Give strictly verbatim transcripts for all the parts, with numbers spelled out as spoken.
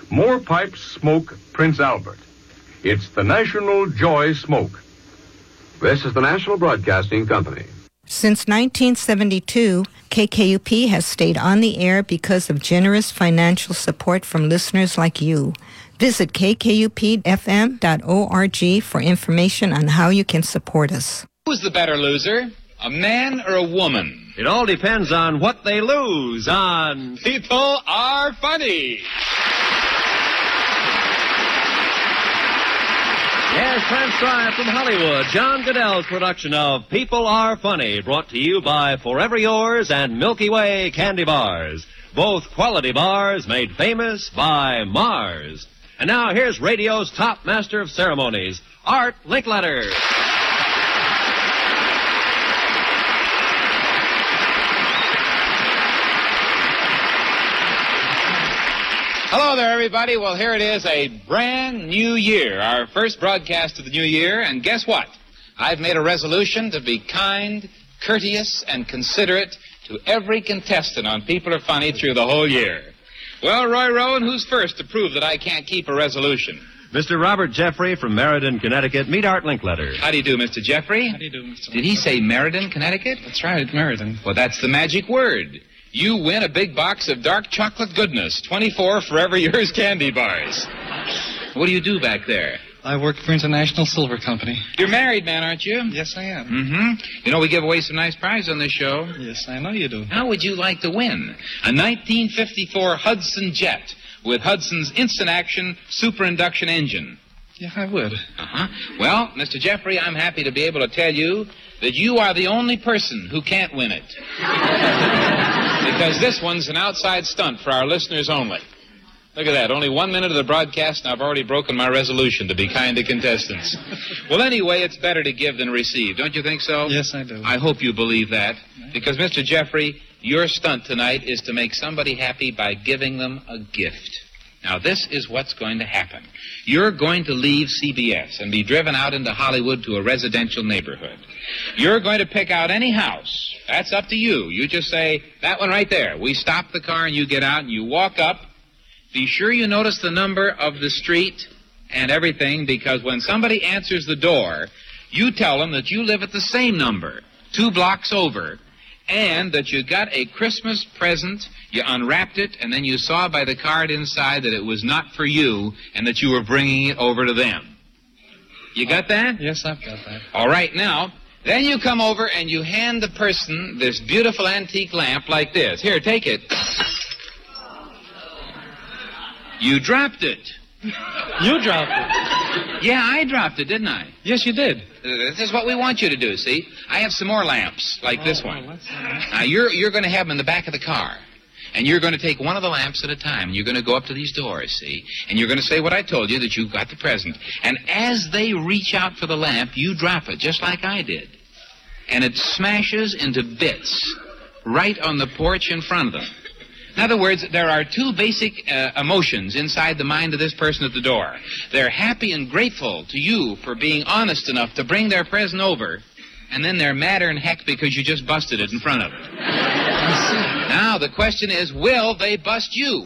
More pipes smoke Prince Albert. It's the National Joy Smoke. This is the National Broadcasting Company. Since nineteen seventy-two, K K U P has stayed on the air because of generous financial support from listeners like you. Visit k k u p f m dot org for information on how you can support us. Who's the better loser, a man or a woman? It all depends on what they lose on People Are Funny. Yes, transcribed from Hollywood, John Goodell's production of People Are Funny, brought to you by Forever Yours and Milky Way Candy Bars, both quality bars made famous by Mars. And now here's radio's top master of ceremonies, Art Linkletter. Hello there, everybody. Well, here it is, a brand new year, our first broadcast of the new year, and guess what? I've made a resolution to be kind, courteous, and considerate to every contestant on People Are Funny through the whole year. Well, Roy Rowan, who's first to prove that I can't keep a resolution? Mister Robert Jeffrey from Meriden, Connecticut. Meet Art Linkletter. How do you do, Mister Jeffrey? How do you do, Mister Did he say Meriden, Connecticut? That's right, Meriden. Well, that's the magic word. You win a big box of dark chocolate goodness, twenty-four Forever Yours candy bars. What do you do back there? I work for International Silver Company. You're married, man, aren't you? Yes, I am. Mm-hmm. You know, we give away some nice prizes on this show. Yes, I know you do. How would you like to win? A nineteen fifty-four Hudson Jet with Hudson's instant action super induction engine. Yeah, I would. Uh-huh. Well, Mister Jeffrey, I'm happy to be able to tell you that you are the only person who can't win it. Because this one's an outside stunt for our listeners only. Look at that. Only one minute of the broadcast, and I've already broken my resolution to be kind to contestants. Well, anyway, it's better to give than receive. Don't you think so? Yes, I do. I hope you believe that. Because, Mister Jeffrey, your stunt tonight is to make somebody happy by giving them a gift. Now, this is what's going to happen. You're going to leave C B S and be driven out into Hollywood to a residential neighborhood. You're going to pick out any house. That's up to you. You just say, that one right there. We stop the car and you get out and you walk up. Be sure you notice the number of the street and everything, because when somebody answers the door, you tell them that you live at the same number, two blocks over, and that you got a Christmas present, you unwrapped it, and then you saw by the card inside that it was not for you and that you were bringing it over to them. You got that? Yes, I've got that. All right, now, then you come over and you hand the person this beautiful antique lamp like this. Here, take it. You dropped it. You dropped it. Yeah, I dropped it, didn't I? Yes, you did. Uh, This is what we want you to do, see? I have some more lamps, like this Oh, one. well, that's- Now, you're, you're going to have them in the back of the car. And you're going to take one of the lamps at a time. And you're going to go up to these doors, see? And you're going to say what I told you, that you got the present. And as they reach out for the lamp, you drop it, just like I did. And it smashes into bits right on the porch in front of them. In other words, there are two basic uh, emotions inside the mind of this person at the door. They're happy and grateful to you for being honest enough to bring their present over, and then they're madder than heck because you just busted it in front of them. Now, the question is, will they bust you?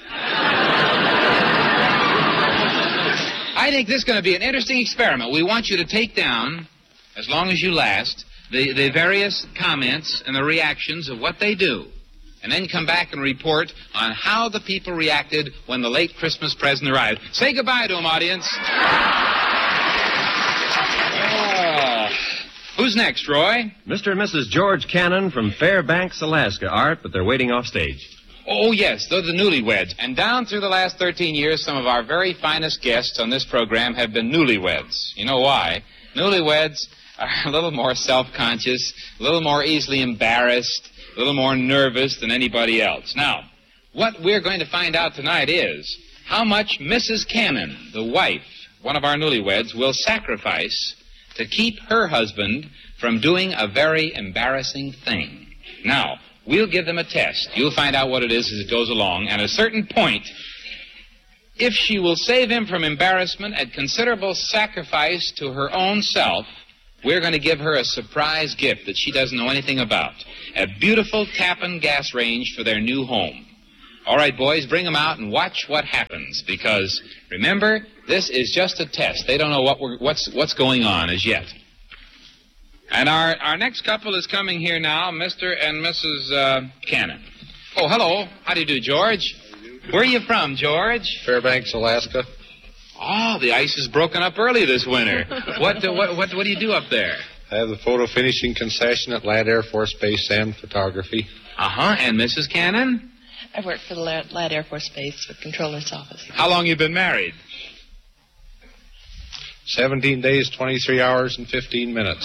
I think this is going to be an interesting experiment. We want you to take down, as long as you last, the, the various comments and the reactions of what they do. And then come back and report on how the people reacted when the late Christmas present arrived. Say goodbye to them, audience. Uh, who's next, Roy? Mister and Missus George Cannon from Fairbanks, Alaska, Art, but they're waiting off stage. Oh, yes, they're the newlyweds. And down through the last thirteen years, some of our very finest guests on this program have been newlyweds. You know why? Newlyweds are a little more self-conscious, a little more easily embarrassed, a little more nervous than anybody else. Now, what we're going to find out tonight is how much Missus Cannon, the wife, one of our newlyweds, will sacrifice to keep her husband from doing a very embarrassing thing. Now, we'll give them a test. You'll find out what it is as it goes along. And at a certain point, if she will save him from embarrassment at considerable sacrifice to her own self, we're going to give her a surprise gift that she doesn't know anything about. A beautiful Tappan gas range for their new home. All right, boys, bring them out and watch what happens. Because, remember, this is just a test. They don't know what we're, what's what's going on as yet. And our, our next couple is coming here now, Mister and Missus Uh, Cannon. Oh, hello. How do you do, George? Where are you from, George? Fairbanks, Alaska. Oh, the ice is broken up early this winter. What, uh, what what what do you do up there? I have the photo finishing concession at Ladd Air Force Base and photography. Uh-huh. And Missus Cannon? I work for the Ladd Ladd Air Force Base with Controller's Office. How long you been married? seventeen days, twenty-three hours, and fifteen minutes.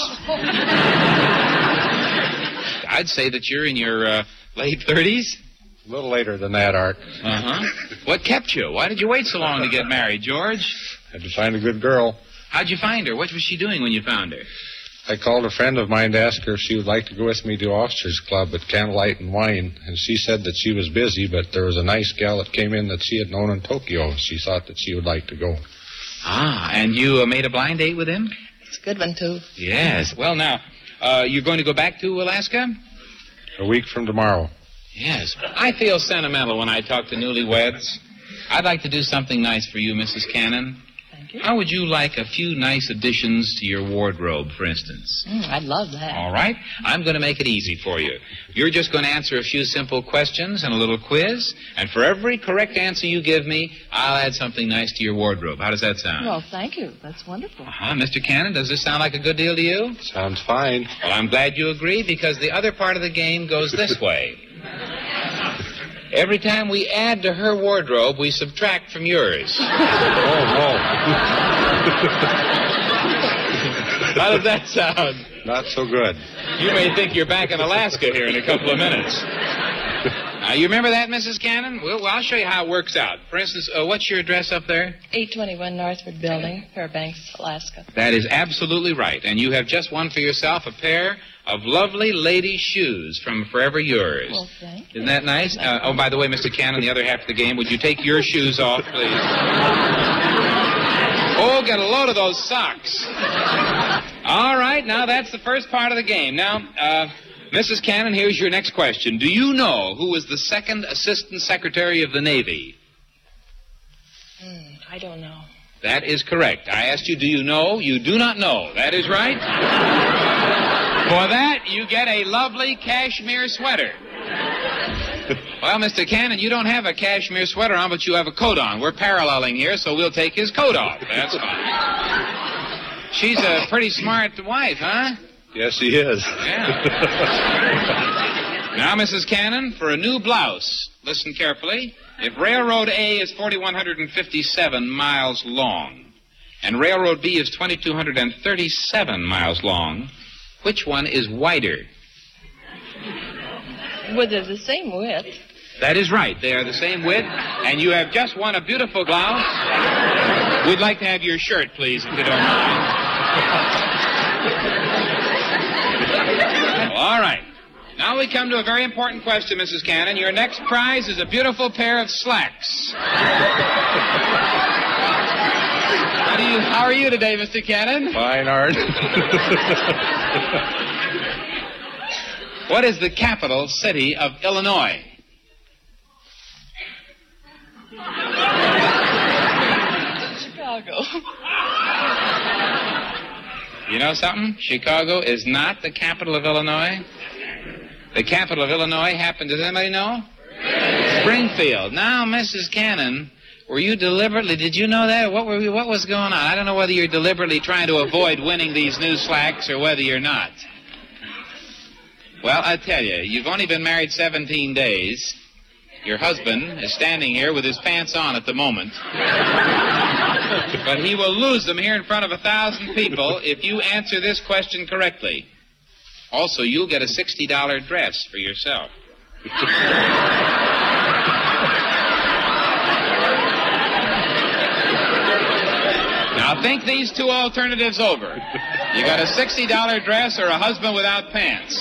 I'd say that you're in your uh, late thirties. A little later than that, Art. Uh-huh. What kept you? Why did you wait so long to get married, George? Had to find a good girl. How'd you find her? What was she doing when you found her? I called a friend of mine to ask her if she would like to go with me to Officers Club at Candlelight and Wine, and she said that she was busy, but there was a nice gal that came in that she had known in Tokyo. She thought that she would like to go. Ah, and you uh, made a blind date with him? It's a good one, too. Yes. Well, now, uh, you're going to go back to Alaska? A week from tomorrow. Yes. I feel sentimental when I talk to newlyweds. I'd like to do something nice for you, Missus Cannon. Thank you. How would you like a few nice additions to your wardrobe, for instance? Mm, I'd love that. All right. I'm going to make it easy for you. You're just going to answer a few simple questions and a little quiz, and for every correct answer you give me, I'll add something nice to your wardrobe. How does that sound? Well, thank you. That's wonderful. Uh-huh. Mister Cannon, does this sound like a good deal to you? Sounds fine. Well, I'm glad you agree, because the other part of the game goes this way. Every time we add to her wardrobe, we subtract from yours. Oh, no. How does that sound? Not so good. You may think you're back in Alaska here in a couple of minutes. Now, you remember that, Missus Cannon? Well, well I'll show you how it works out. For instance, uh, what's your address up there? eight twenty-one Northwood Building, Fairbanks, Alaska. That is absolutely right. And you have just won for yourself a pair of lovely lady shoes from Forever Yours. Well, thank you. Isn't that nice? Uh, oh, by the way, Mister Cannon, the other half of the game, would you take your shoes off, please? Oh, get a load of those socks. All right, now that's the first part of the game. Now, uh, Missus Cannon, here's your next question. Do you know who was the second Assistant Secretary of the Navy? Mm, I don't know. That is correct. I asked you, do you know? You do not know. That is right. For that, you get a lovely cashmere sweater. Well, Mister Cannon, you don't have a cashmere sweater on, but you have a coat on. We're paralleling here, so we'll take his coat off. That's fine. She's a pretty smart wife, huh? Yes, she is. Yeah. Now, Missus Cannon, for a new blouse, listen carefully. If Railroad A is four thousand one hundred fifty-seven miles long, and Railroad B is two thousand two hundred thirty-seven miles long, which one is wider? Well, they're the same width. That is right. They are the same width, and you have just won a beautiful blouse. We'd like to have your shirt, please, if you don't mind. Well, all right. Now we come to a very important question, Missus Cannon. Your next prize is a beautiful pair of slacks. How do you? How are you today, Mister Cannon? Fine, Art. What is the capital city of Illinois? Chicago. You know something? Chicago is not the capital of Illinois. The capital of Illinois happened, does anybody know? Springfield. Now, Missus Cannon, were you deliberately, did you know that? What were you, what was going on? I don't know whether you're deliberately trying to avoid winning these new slacks or whether you're not. Well, I tell you, you've only been married seventeen days. Your husband is standing here with his pants on at the moment. But he will lose them here in front of a thousand people if you answer this question correctly. Also, you'll get a sixty dollar dress for yourself. Now, think these two alternatives over. You got a sixty dollar dress or a husband without pants.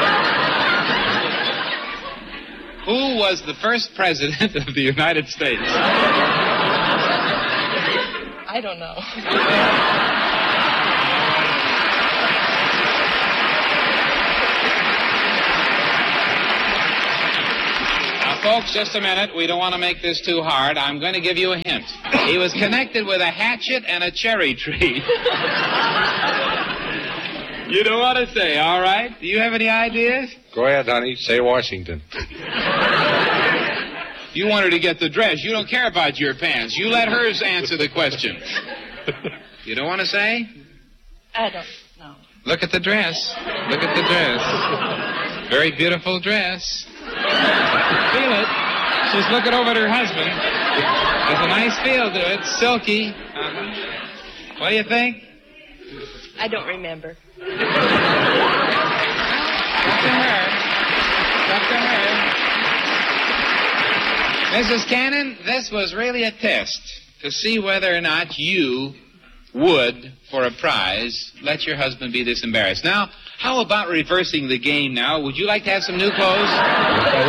Who was the first president of the United States? I don't know. folks, just a minute. We don't want to make this too hard. I'm going to give you a hint. He was connected with a hatchet and a cherry tree. You don't want to say, all right? Do you have any ideas? Go ahead, honey. Say Washington. You want her to get the dress. You don't care about your pants. You let her answer the question. You don't want to say? I don't know. Look at the dress. Look at the dress. Very beautiful dress. Feel it. She's looking over at her husband. There's a nice feel to it. Silky. Uh-huh. What do you think? I don't remember. Up to her. Up to her. Missus Cannon, this was really a test to see whether or not you would, for a prize, let your husband be this embarrassed. Now, how about reversing the game now? Would you like to have some new clothes? I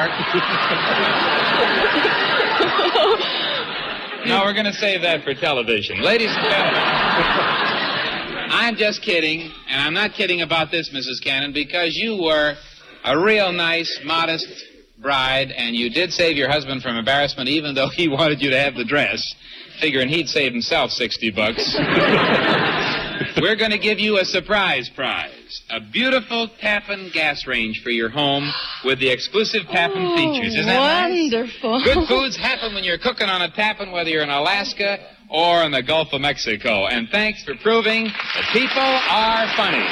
would, Art. No, we're going to save that for television. Ladies and gentlemen, I'm just kidding, and I'm not kidding about this, Missus Cannon, because you were a real nice, modest bride, and you did save your husband from embarrassment even though he wanted you to have the dress, figuring he'd save himself sixty bucks. We're going to give you a surprise prize, a beautiful Tappan gas range for your home with the exclusive Tappan oh, features. Isn't that wonderful. nice? Good foods happen when you're cooking on a Tappan, whether you're in Alaska or in the Gulf of Mexico. And thanks for proving that people are funny.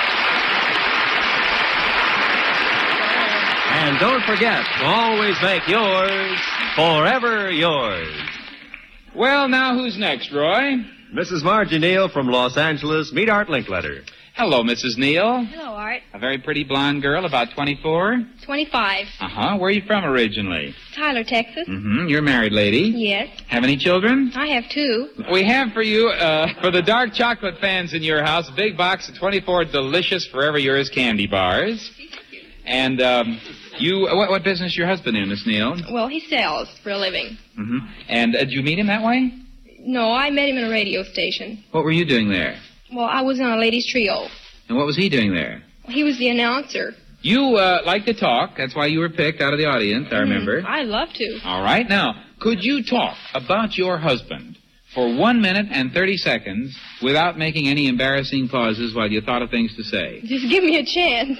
And don't forget to always make yours forever yours. Well, now who's next, Roy? Missus Margie Neal from Los Angeles. Meet Art Linkletter. Hello, Missus Neal. Hello, Art. A very pretty blonde girl, about twenty-four. twenty-five. Uh-huh. Where are you from originally? Tyler, Texas. Mm-hmm. You're a married lady? Yes. Have any children? I have two. We have for you, uh, for the dark chocolate fans in your house, a big box of twenty-four delicious Forever Yours candy bars. And, um, you, what, what business is your husband in, Miss Neal? Well, he sells for a living. Mm-hmm. And uh, did you meet him that way? No, I met him in a radio station. What were you doing there? Well, I was on a ladies' trio. And what was he doing there? He was the announcer. You uh, like to talk. That's why you were picked out of the audience, I remember. Mm, I love to. All right. Now, could you talk about your husband for one minute and thirty seconds without making any embarrassing pauses while you thought of things to say? Just give me a chance.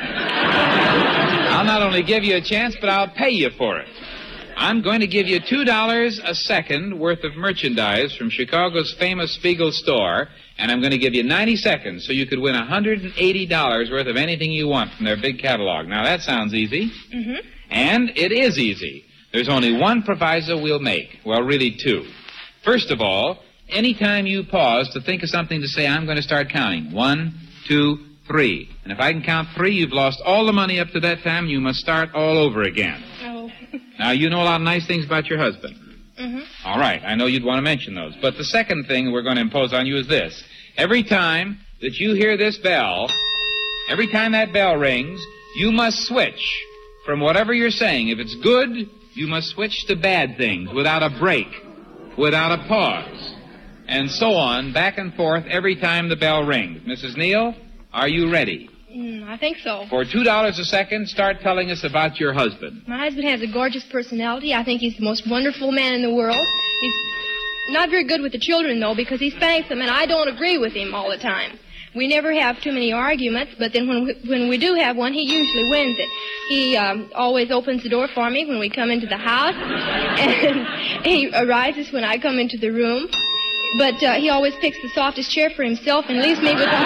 I'll not only give you a chance, but I'll pay you for it. I'm going to give you two dollars a second worth of merchandise from Chicago's famous Spiegel store, and I'm going to give you ninety seconds so you could win one hundred eighty dollars worth of anything you want from their big catalog. Now, that sounds easy. Mm-hmm. And it is easy. There's only one proviso we'll make. Well, really two. First of all, anytime you pause to think of something to say, I'm going to start counting. One, two, three. And if I can count three, you've lost all the money up to that time. You must start all over again. Oh. Now, you know a lot of nice things about your husband. Mm-hmm. All right. I know you'd want to mention those. But the second thing we're going to impose on you is this. Every time that you hear this bell, every time that bell rings, you must switch from whatever you're saying. If it's good, you must switch to bad things without a break, without a pause, and so on, back and forth every time the bell rings. Missus Neal, are you ready? Mm, I think so. For two dollars a second, start telling us about your husband. My husband has a gorgeous personality. I think he's the most wonderful man in the world. He's not very good with the children, though, because he spanks them, and I don't agree with him all the time. We never have too many arguments, but then when we, when we do have one, he usually wins it. He um, always opens the door for me when we come into the house, and he arises when I come into the room. But uh, he always picks the softest chair for himself and leaves me with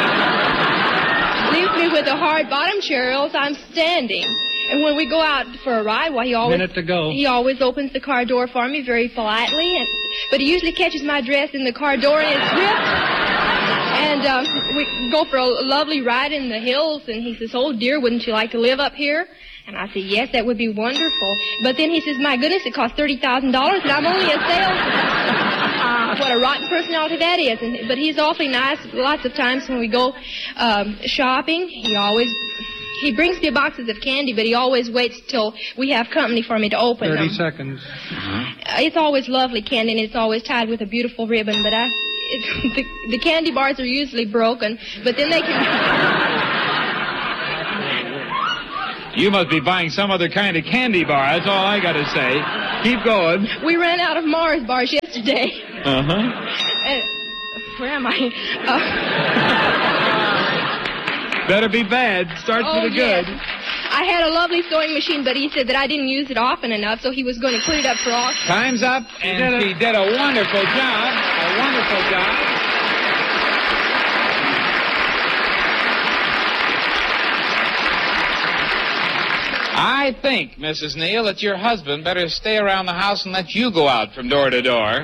a, leaves me with a hard bottom chair, or else I'm standing. And when we go out for a ride, well, he always Minute to go. he always opens the car door for me very politely, and but he usually catches my dress in the car door and it's ripped. And um, we go for a lovely ride in the hills, and he says, "Oh dear, wouldn't you like to live up here?" And I say, "Yes, that would be wonderful." But then he says, "My goodness, it costs thirty thousand dollars, and I'm only a salesman." Uh, what a rotten personality that is. And, but he's awfully nice. Lots of times when we go um, shopping, he always he brings me boxes of candy, but he always waits till we have company for me to open Thirty them. seconds. Uh, it's always lovely candy, and it's always tied with a beautiful ribbon. But I, it, the, the candy bars are usually broken, but then they can. You must be buying some other kind of candy bar. That's all I got to say. Keep going. We ran out of Mars bars yesterday. Uh-huh. And where am I? Uh, Better be bad. Starts oh, with a yes. good. I had a lovely sewing machine, but he said that I didn't use it often enough, so he was going to put it up for auction. Time's up, and she did a wonderful job. A wonderful job. I think, Missus Neal, that your husband better stay around the house and let you go out from door to door.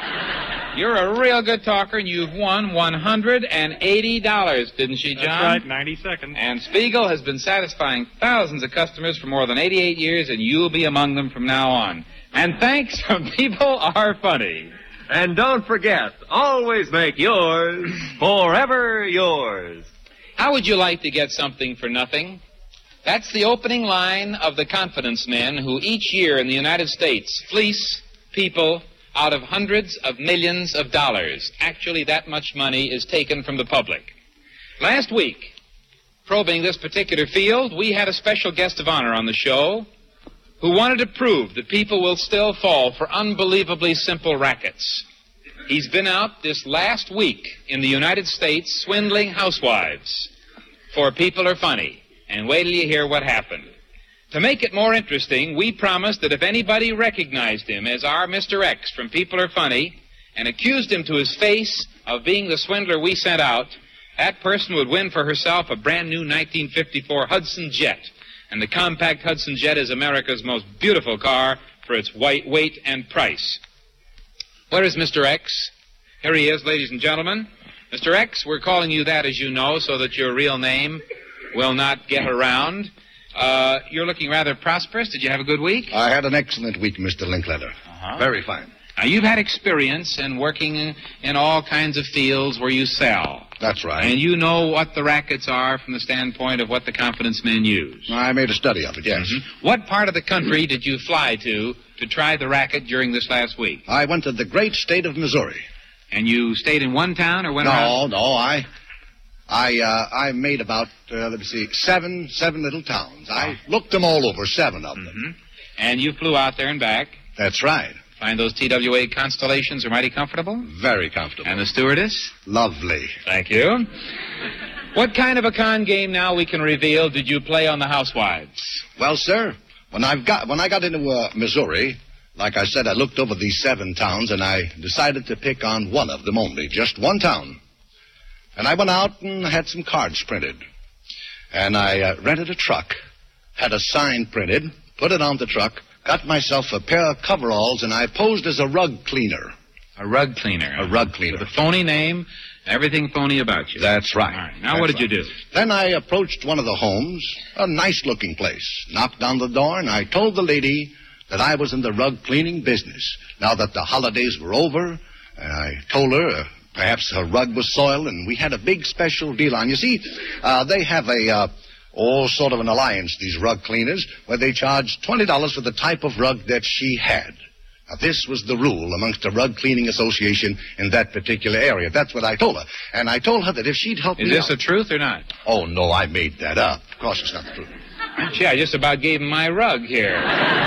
You're a real good talker, and you've won one hundred eighty dollars, didn't she, John? That's right, ninety seconds. And Spiegel has been satisfying thousands of customers for more than eighty-eight years, and you'll be among them from now on. And thanks from People Are Funny. And don't forget, always make yours forever yours. How would you like to get something for nothing? That's the opening line of the confidence men who each year in the United States fleece people out of hundreds of millions of dollars. Actually, that much money is taken from the public. Last week, probing this particular field, we had a special guest of honor on the show who wanted to prove that people will still fall for unbelievably simple rackets. He's been out this last week in the United States swindling housewives for People Are Funny. And wait till you hear what happened. To make it more interesting, we promised that if anybody recognized him as our Mister X from People Are Funny and accused him to his face of being the swindler we sent out, that person would win for herself a brand new nineteen fifty-four Hudson Jet. And the compact Hudson Jet is America's most beautiful car for its white weight and price. Where is Mister X? Here he is, ladies and gentlemen. Mister X, we're calling you that, as you know, so that your real name will not get around. Uh, you're looking rather prosperous. Did you have a good week? I had an excellent week, Mister Linkletter. Uh-huh. Very fine. Now, you've had experience in working in, in all kinds of fields where you sell. That's right. And you know what the rackets are from the standpoint of what the confidence men use. I made a study of it, yes. Mm-hmm. What part of the country did you fly to to try the racket during this last week? I went to the great state of Missouri. And you stayed in one town or went no, around? No, no, I... I uh, I made about, uh, let me see, seven, seven little towns. I looked them all over, seven of them. Mm-hmm. And you flew out there and back? That's right. Find those T W A Constellations are mighty comfortable? Very comfortable. And the stewardess? Lovely. Thank you. What kind of a con game now we can reveal did you play on the housewives? Well, sir, when I've got when I got into uh, Missouri, like I said, I looked over these seven towns and I decided to pick on one of them only, just one town. And I went out and had some cards printed. And I uh, rented a truck, had a sign printed, put it on the truck, got myself a pair of coveralls, and I posed as a rug cleaner. A rug cleaner? A rug cleaner. With a phony name, everything phony about you. That's right. All right. Now, That's what did right. you do? Then I approached one of the homes, a nice-looking place, knocked on the door, and I told the lady that I was in the rug cleaning business. Now that the holidays were over, I told her... Uh, Perhaps her rug was soiled, and we had a big special deal on. You see, uh, they have a, uh, oh, sort of an alliance, these rug cleaners, where they charge twenty dollars for the type of rug that she had. Now, this was the rule amongst the rug cleaning association in that particular area. That's what I told her. And I told her that if she'd help Is me this out... the truth or not? Oh, no, I made that up. Of course it's not the truth. Gee, I just about gave him my rug here.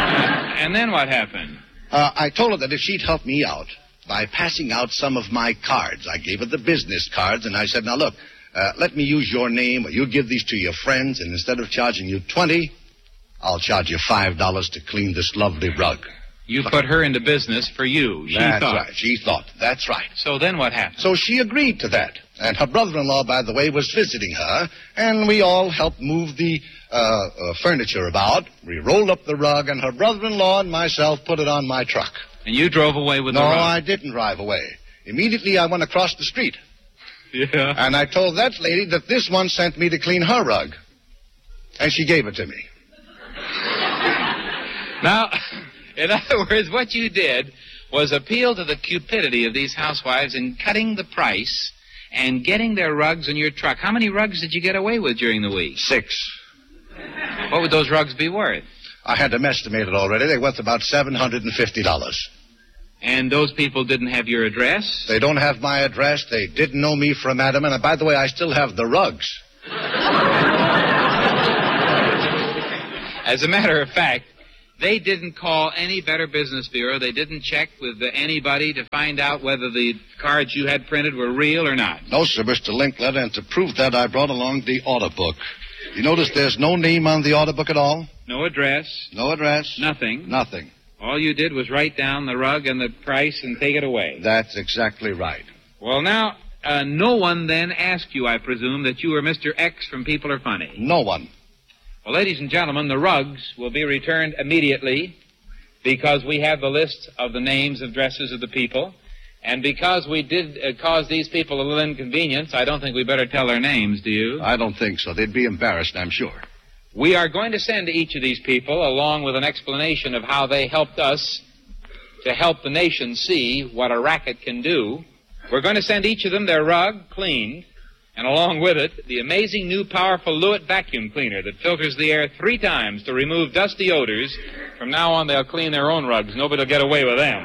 And then what happened? Uh, I told her that if she'd help me out by passing out some of my cards. I gave her the business cards, and I said, now, look, uh, let me use your name, or you give these to your friends, and instead of charging you twenty, I'll charge you five dollars to clean this lovely rug. You put her into business for you. She That's thought. right. She thought. That's right. So then what happened? So she agreed to that. And her brother-in-law, by the way, was visiting her, and we all helped move the uh, uh, furniture about. We rolled up the rug, and her brother-in-law and myself put it on my truck. And you drove away with no, the rug? No, I didn't drive away. Immediately I went across the street. Yeah. And I told that lady that this one sent me to clean her rug. And she gave it to me. Now, in other words, what you did was appeal to the cupidity of these housewives in cutting the price and getting their rugs in your truck. How many rugs did you get away with during the week? Six. What would those rugs be worth? I had them estimated already. They're worth about seven hundred fifty dollars. And those people didn't have your address? They don't have my address. They didn't know me from Adam. And by the way, I still have the rugs. As a matter of fact, they didn't call any Better Business Bureau. They didn't check with uh, anybody to find out whether the cards you had printed were real or not. No, sir, Mister Linkletter, and to prove that, I brought along the order book. You notice there's no name on the order book at all? No address. No address? Nothing. Nothing. All you did was write down the rug and the price and take it away. That's exactly right. Well, now, uh, no one then asked you, I presume, that you were Mister X from People Are Funny. No one. Well, ladies and gentlemen, the rugs will be returned immediately because we have the list of the names and addresses of the people. And because we did uh, cause these people a little inconvenience, I don't think we better tell their names, do you? I don't think so. They'd be embarrassed, I'm sure. We are going to send to each of these people, along with an explanation of how they helped us to help the nation see what a racket can do. We're going to send each of them their rug cleaned, and along with it, the amazing new powerful Lewitt vacuum cleaner that filters the air three times to remove dusty odors. From now on, they'll clean their own rugs. Nobody will get away with them.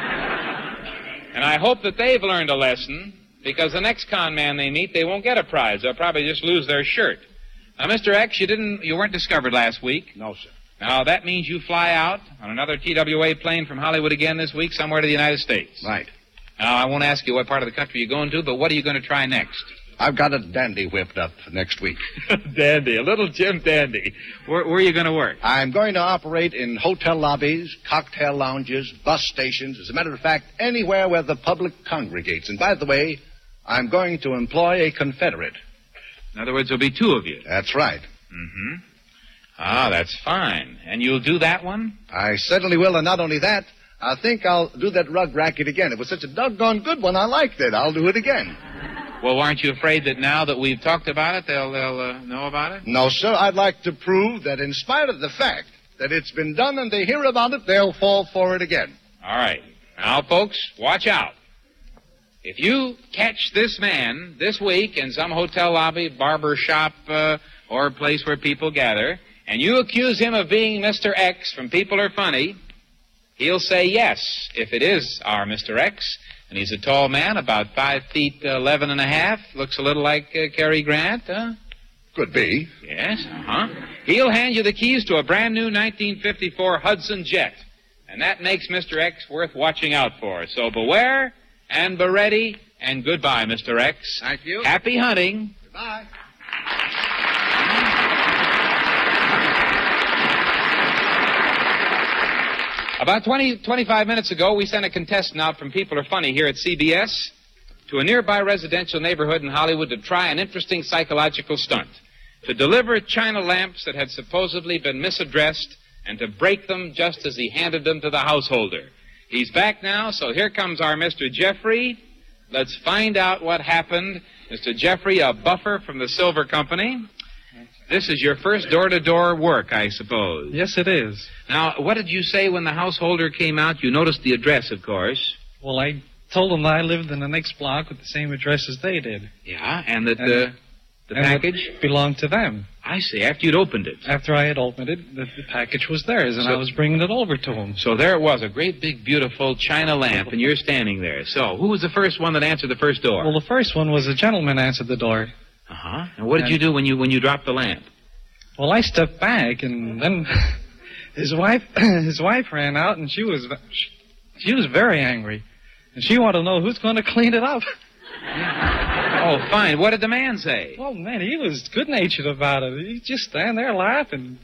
And I hope that they've learned a lesson, because the next con man they meet, they won't get a prize. They'll probably just lose their shirt. Now, Mister X, you didn't, you weren't discovered last week. No, sir. Now, that means you fly out on another T W A plane from Hollywood again this week, somewhere to the United States. Right. Now, I won't ask you what part of the country you're going to, but what are you going to try next? I've got a dandy whipped up next week. Dandy, a little Jim Dandy. Where, where are you going to work? I'm going to operate in hotel lobbies, cocktail lounges, bus stations, as a matter of fact, anywhere where the public congregates. And by the way, I'm going to employ a Confederate. In other words, there'll be two of you. That's right. Mm-hmm. Ah, that's fine. And you'll do that one? I certainly will, and not only that, I think I'll do that rug racket again. It was such a doggone good one, I liked it. I'll do it again. Well, aren't you afraid that now that we've talked about it, they'll, they'll uh, know about it? No, sir. I'd like to prove that in spite of the fact that it's been done and they hear about it, they'll fall for it again. All right. Now, folks, watch out. If you catch this man this week in some hotel lobby, barber shop, uh, or place where people gather, and you accuse him of being Mister X from People Are Funny, he'll say yes, if it is our Mister X. And he's a tall man, about five feet eleven and a half. Looks a little like uh, Cary Grant, huh? Could be. Yes, uh-huh. He'll hand you the keys to a brand new nineteen fifty-four Hudson jet. And that makes Mister X worth watching out for. So beware and be ready, and goodbye, Mister X. Thank you. Happy hunting. Goodbye. About twenty, twenty-five minutes ago, we sent a contestant out from People Are Funny here at C B S to a nearby residential neighborhood in Hollywood to try an interesting psychological stunt. To deliver china lamps that had supposedly been misaddressed and to break them just as he handed them to the householder. He's back now, so here comes our Mister Jeffrey. Let's find out what happened. Mister Jeffrey, a buffer from the Silver Company. This is your first door-to-door work, I suppose. Yes, it is. Now, what did you say when the householder came out? You noticed the address, of course. Well, I told them that I lived in the next block with the same address as they did. Yeah, and that And- uh, the and package? it belonged to them. I see, after you'd opened it. After I had opened it, the, the package was theirs, and So- I was bringing it over to them. So there it was, a great big, beautiful china lamp, and you're standing there. So, who was the first one that answered the first door? Well, the first one was a gentleman answered the door. Uh-huh. And what did And- you do when you when you dropped the lamp? Well, I stepped back, and then his wife his wife ran out, and she was she was very angry, and she wanted to know who's going to clean it up. Oh, fine. What did the man say? Well, man, he was good-natured about it. He just stand there laughing.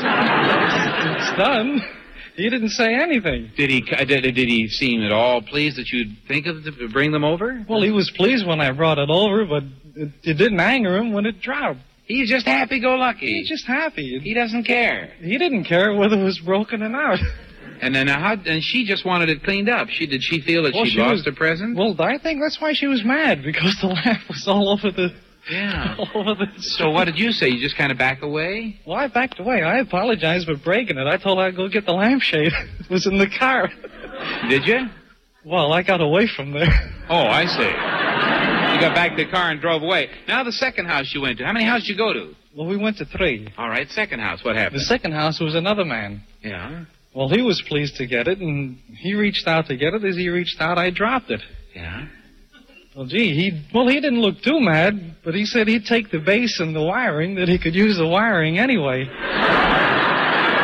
It's done. He didn't say anything. Did he uh, did, did he seem at all pleased that you'd think of to bring them over? Well, he was pleased when I brought it over, but it, it didn't anger him when it dropped. He's just happy-go-lucky. He's just happy. He doesn't care. He didn't care whether it was broken or not. And then how? And she just wanted it cleaned up. She did she feel that Well, she'd she lost was- her present? Well, I think that's why she was mad, because the lamp was all over the... Yeah. All over the... So what did you say? You just kind of back away? Well, I backed away. I apologized for breaking it. I told her I'd go get the lampshade. It was in the car. Did you? Well, I got away from there. Oh, I see. You got back to the car and drove away. Now the second house you went to. How many houses did you go to? Well, we went to three. All right, second house. What The happened? second house was another man. Yeah. Well, he was pleased to get it, and he reached out to get it. As he reached out, I dropped it. Yeah. Well, gee, he well, he didn't look too mad, but he said he'd take the base and the wiring, that he could use the wiring anyway.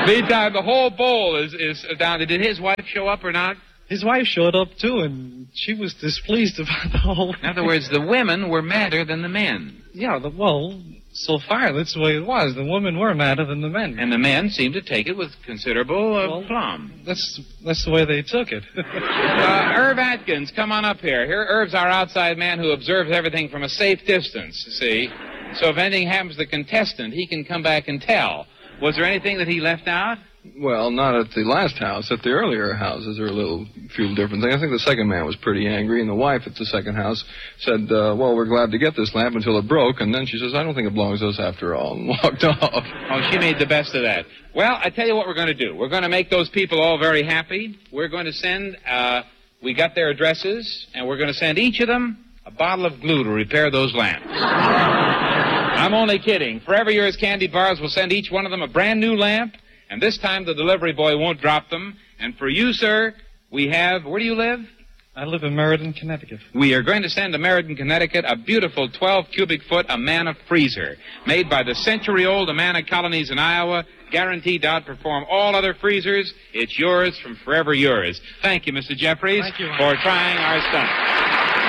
Meantime, the whole bowl is, is down. Did his wife show up or not? His wife showed up, too, and she was displeased about the whole In other words, the women were madder than the men. Yeah, the, well, so far, that's the way it was. The women were madder than the men. And the men seemed to take it with considerable uh, Well, plum. That's that's the way they took it. uh, Irv Atkins, come on up here. Here, Irv's our outside man who observes everything from a safe distance, see? So if anything happens to the contestant, he can come back and tell. Was there anything that he left out? Well, not at the last house. At the earlier houses, there were a little few different things. I think the second man was pretty angry, and the wife at the second house said, uh, well, we're glad to get this lamp until it broke, and then she says, I don't think it belongs to us after all, and walked off. Oh, she made the best of that. Well, I tell you what we're going to do. We're going to make those people all very happy. We're going to send, uh, we got their addresses, and we're going to send each of them a bottle of glue to repair those lamps. I'm only kidding. Forever Yours Candy Bars will send each one of them a brand new lamp, and this time the delivery boy won't drop them. And for you, sir, we have, where do you live? I live in Meriden, Connecticut. We are going to send to Meriden, Connecticut, a beautiful twelve cubic foot Amana freezer, made by the century-old Amana colonies in Iowa, guaranteed to outperform all other freezers. It's yours from Forever Yours. Thank you, Mister Jeffries, Thank you, for trying our stunt.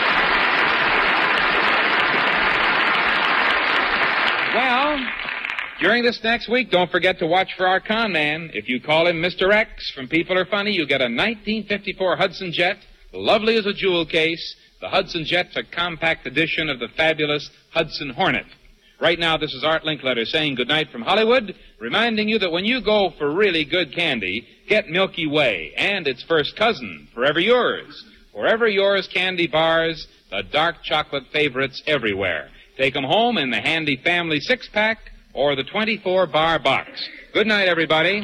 Well, during this next week, don't forget to watch for our con man. If you call him Mister X from People Are Funny, you get a nineteen fifty-four Hudson Jet, lovely as a jewel case. The Hudson Jet's a compact edition of the fabulous Hudson Hornet. Right now, this is Art Linkletter saying goodnight from Hollywood, reminding you that when you go for really good candy, get Milky Way and its first cousin, Forever Yours. Forever Yours Candy Bars, the dark chocolate favorites everywhere. Take them home in the handy family six-pack or the twenty-four bar box. Good night, everybody.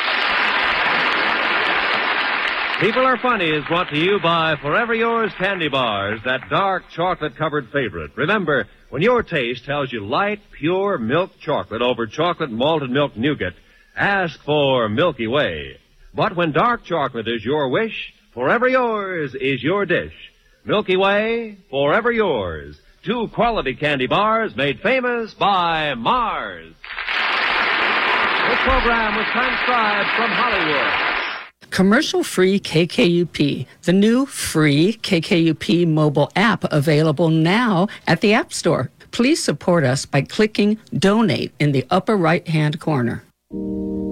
People Are Funny is brought to you by Forever Yours Candy Bars, that dark chocolate-covered favorite. Remember, when your taste tells you light, pure milk chocolate over chocolate malted milk nougat, ask for Milky Way. But when dark chocolate is your wish, Forever Yours is your dish. Milky Way, Forever Yours. Two quality candy bars made famous by Mars. This program was transcribed from Hollywood. Commercial-free K K U P, the new free K K U P mobile app available now at the App Store. Please support us by clicking Donate in the upper right-hand corner.